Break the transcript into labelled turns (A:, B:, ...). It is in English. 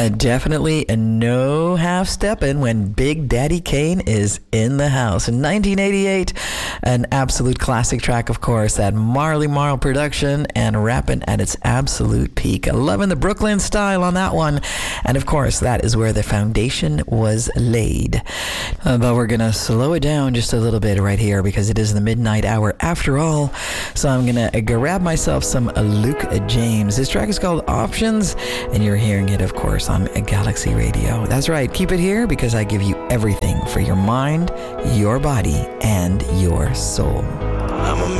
A: Definitely a no half-stepping when Big Daddy Kane is in the house. In 1988, an absolute classic track, of course, that Marley Marl production and rapping at its absolute peak. Loving the Brooklyn style on that one. And of course, that is where the foundation was laid. But we're going to slow it down just a little bit right here because it is the midnight hour after all. So I'm going to grab myself some Luke James. This track is called Options, and you're hearing it, of course, on Galaxy Radio. That's right. Keep it here because I give you everything for your mind, your body, and your soul.
B: I'm a